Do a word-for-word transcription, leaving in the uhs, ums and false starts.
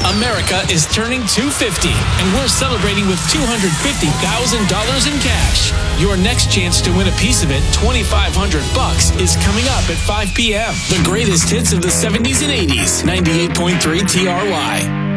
America is turning two hundred fifty, and we're celebrating with two hundred fifty thousand dollars in cash. Your next chance to win a piece of it, twenty-five hundred bucks, is coming up at five p.m. The greatest hits of the seventies and eighties. ninety-eight point three T R Y.